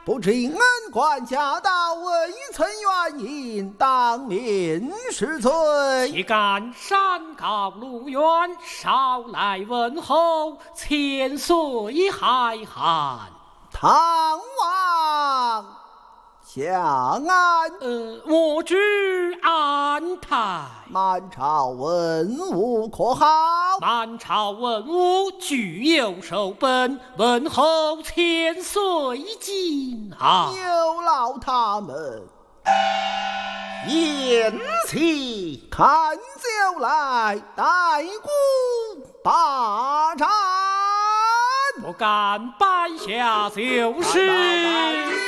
不知恩官驾到，未曾原因，当面施罪。 岂敢山高路远，少来问候，千岁海涵。 唐王降安。 我知安泰。 满朝文武可好？ 满朝文武俱有守本，问候千岁金啊！ 有劳他们。 言其看酒来，带鼓把战。 不敢摆下就是。